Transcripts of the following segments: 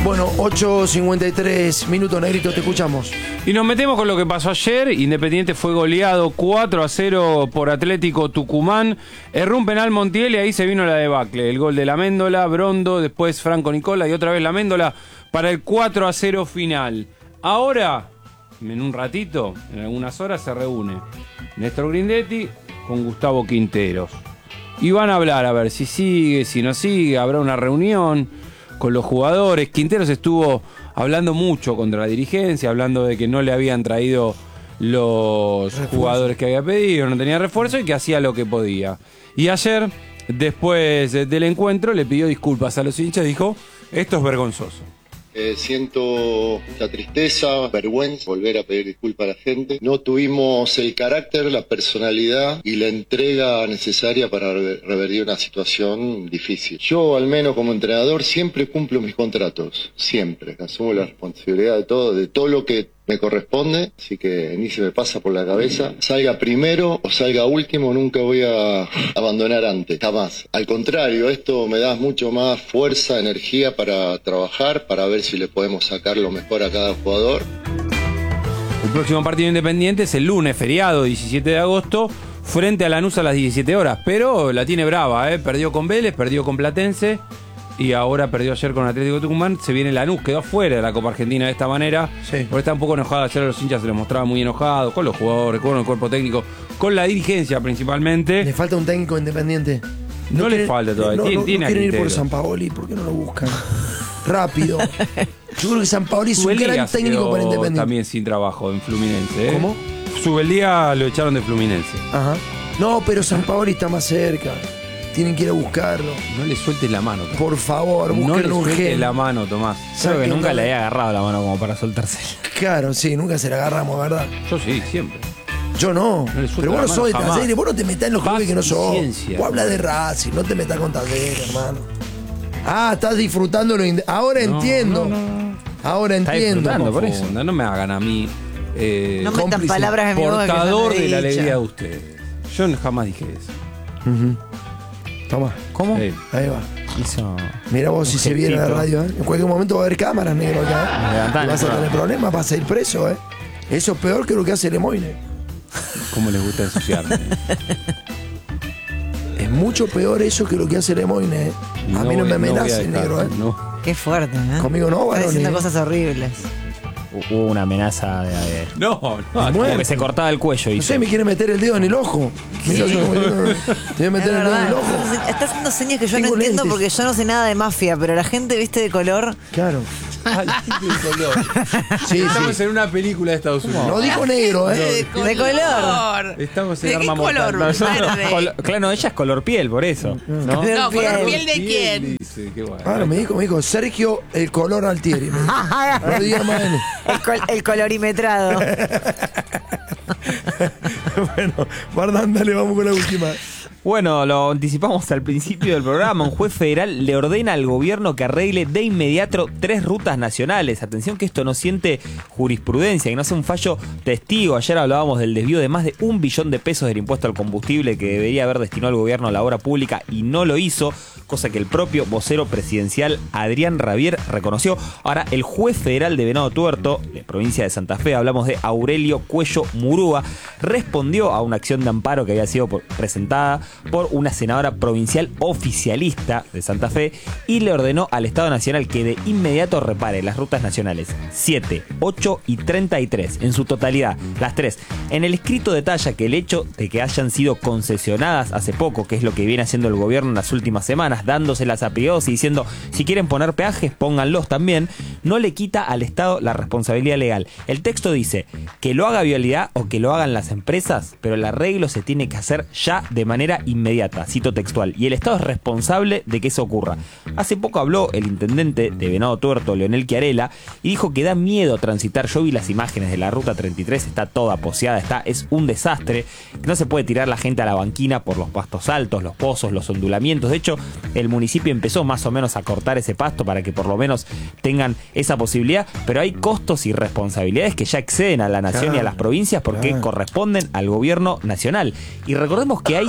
Bueno, 8:53 minutos, Negrito, te escuchamos. Y nos metemos con lo que pasó ayer. Independiente fue goleado 4-0 por Atlético Tucumán. Erró un penal Montiel y ahí se vino la debacle. El gol de la Méndola, Brondo, después Franco Nicola y otra vez la Méndola para el 4-0 final. Ahora, en un ratito, en algunas horas, se reúne Néstor Grindetti con Gustavo Quinteros. Y van a hablar a ver si sigue, si no sigue, habrá una reunión con los jugadores. Quinteros estuvo hablando mucho contra la dirigencia, hablando de que no le habían traído los jugadores que había pedido, no tenía refuerzo y que hacía lo que podía. Y ayer, después del encuentro, le pidió disculpas a los hinchas, dijo, esto es vergonzoso. Siento la tristeza, vergüenza, volver a pedir disculpas a la gente. No tuvimos el carácter, la personalidad y la entrega necesaria para revertir una situación difícil. Yo, al menos como entrenador, siempre cumplo mis contratos, siempre. Asumo la responsabilidad de todo lo que me corresponde, así que ni se me pasa por la cabeza. Salga primero o salga último, nunca voy a abandonar antes, jamás. Al contrario, esto me da mucho más fuerza, energía para trabajar, para ver si le podemos sacar lo mejor a cada jugador. El próximo partido Independiente es el lunes, feriado, 17 de agosto, frente a Lanús a las 17 horas. Pero la tiene brava, perdió con Vélez, perdió con Platense y ahora perdió ayer con Atlético Tucumán. Se viene Lanús, quedó afuera de la Copa Argentina de esta manera. Sí. Porque está un poco enojado. Ayer a los hinchas se les mostraba muy enojados con los jugadores, con el cuerpo técnico, con la dirigencia principalmente. Le falta un técnico Independiente. No le falta todavía. No quieren ir por Sampaoli, ¿por qué no lo buscan? Rápido. Yo creo que Sampaoli es un gran técnico para Independiente. También sin trabajo en Fluminense. ¿Cómo? Subeldía lo echaron de Fluminense. Ajá. No, pero Sampaoli está más cerca. Tienen que ir a buscarlo. No le sueltes la mano, Tomás. Por favor, no le un sueltes la mano, Tomás. Creo que nunca le había agarrado la mano como para soltarse. Claro, sí, nunca se la agarramos, ¿verdad? Yo sí, siempre. Yo no. Pero vos no sos de Talleres, vos no te metás en los clubes que no sos. Vos hablas de Racing, no te metás con Talleres, hermano. Ah, estás disfrutando ahora entiendo. Ahora entiendo. Por eso. No me hagan a mí no metan palabras en mi boca. Portador de la alegría de ustedes. Yo jamás dije eso. Toma. ¿Cómo? Ahí va. Mira vos si se viene la radio, En cualquier momento va a haber cámaras, negro, acá. Vas a tener problemas, vas a ir preso, Eso es peor que lo que hace Lemoyne. ¿Cómo les gusta ensuciarme? Es mucho peor eso que lo que hace Lemoyne, A mí no me amenaces, negro, No. Qué fuerte, Conmigo no, varón. Está haciendo cosas horribles. Hubo una amenaza de No. Como que se cortaba el cuello. No sé, me quiere meter el dedo en el ojo. Sí. Te voy a meter el dedo en el ojo. Está haciendo señas que yo no entiendo porque yo no sé nada de mafia, pero la gente viste de color. Claro. De color. Sí, estamos en una película de Estados Unidos. No dijo negro, De color. Estamos en ¿De Arma qué color? Mortal. Claro, ella es color piel, por eso. No, ¿color piel de quién? Dice, qué bueno. Claro, me dijo Sergio el color Altieri. No diga más. El colorimetrado. Bueno, Bardán, dale, vamos con la última. Bueno, lo anticipamos al principio del programa. Un juez federal le ordena al gobierno que arregle de inmediato 3 rutas nacionales. Atención que esto no siente jurisprudencia, que no sea un fallo testigo. Ayer hablábamos del desvío de más de $1 billón del impuesto al combustible que debería haber destinado el gobierno a la obra pública y no lo hizo, cosa que el propio vocero presidencial Adrián Rabier reconoció. Ahora, el juez federal de Venado Tuerto, de provincia de Santa Fe, hablamos de Aurelio Cuello Murúa, respondió a una acción de amparo que había sido presentada por una senadora provincial oficialista de Santa Fe y le ordenó al Estado Nacional que de inmediato repare las rutas nacionales 7, 8 y 33 en su totalidad, las 3. En el escrito detalla que el hecho de que hayan sido concesionadas hace poco, que es lo que viene haciendo el gobierno en las últimas semanas, dándoselas a privados y diciendo si quieren poner peajes, pónganlos también, no le quita al Estado la responsabilidad legal. El texto dice que lo haga Vialidad o que lo hagan las empresas, pero el arreglo se tiene que hacer ya de manera inmediata, cito textual, y el Estado es responsable de que eso ocurra. Hace poco habló el intendente de Venado Tuerto, Leonel Chiarella, y dijo que da miedo transitar. Yo vi las imágenes de la ruta 33, está toda poseada, es un desastre, que no se puede tirar la gente a la banquina por los pastos altos, los pozos, los ondulamientos. De hecho, el municipio empezó más o menos a cortar ese pasto para que por lo menos tengan esa posibilidad, pero hay costos y responsabilidades que ya exceden a la nación y a las provincias porque corresponden al gobierno nacional. Y recordemos que hay solo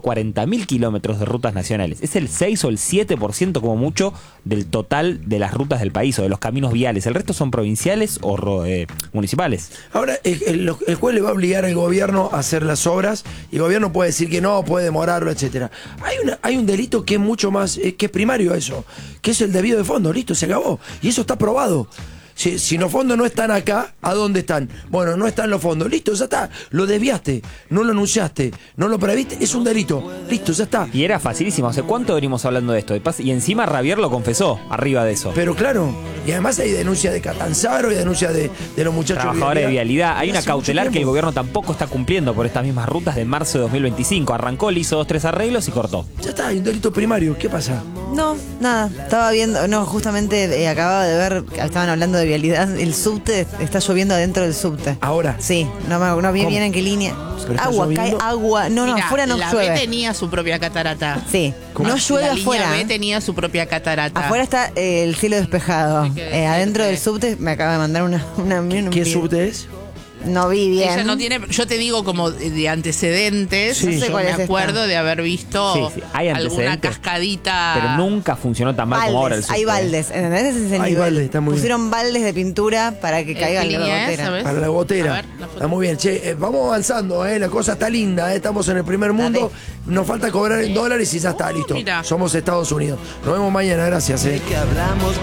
40.000 kilómetros de rutas nacionales. Es el 6 o el 7% como mucho del total de las rutas del país o de los caminos viales. El resto son provinciales o municipales. Ahora, el juez le va a obligar al gobierno a hacer las obras y el gobierno puede decir que no, puede demorarlo, etcétera. Hay un delito que es mucho más, que es primario a eso, que es el debido de fondo. Listo, se acabó. Y eso está probado. Si los fondos no están acá, ¿a dónde están? Bueno, no están los fondos. Listo, ya está. Lo desviaste, no lo anunciaste, no lo previste, es un delito. Listo, ya está. Y era facilísimo. ¿Hace cuánto venimos hablando de esto? Y encima Ravier lo confesó arriba de eso. Pero claro, y además hay denuncias de Catanzaro y denuncias de los muchachos trabajadores de vialidad. Hay una cautelar que el gobierno tampoco está cumpliendo por estas mismas rutas de marzo de 2025. Arrancó, le hizo 2, 3 arreglos y cortó. Ya está, hay un delito primario. ¿Qué pasa? No, nada. Estaba viendo, no, justamente acababa de ver, estaban hablando de vialidad. El subte, está lloviendo adentro del subte. ¿Ahora? Sí, no vi bien en qué línea. Agua, cae agua. No, Mirá, afuera no la llueve. B tenía su propia catarata. Sí, no llueve la afuera. La B tenía su propia catarata. Afuera está el cielo despejado. Adentro del subte me acaba de mandar una ¿Qué subte es? No vi bien. Ella no tiene, yo te digo como de antecedentes, Sí. No sé yo cuál me es acuerdo esta. de haber visto Hay alguna antecedentes, cascadita. pero nunca funcionó tan mal como ahora el subte. Hay baldes, ¿entendés? Ese es el Hay nivel. baldes, está muy bien. Pusieron baldes de pintura para que caiga ¿Qué la línea es, gotera. sabes? Para la gotera. A ver, la foto. Está muy bien. Che, vamos avanzando, la cosa está linda, estamos en el primer mundo. Nos falta cobrar en dólares y ya está, listo. Mira. Somos Estados Unidos. Nos vemos mañana, gracias.